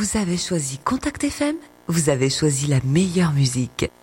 Vous avez choisi Contact FM, vous avez choisi la meilleure musique.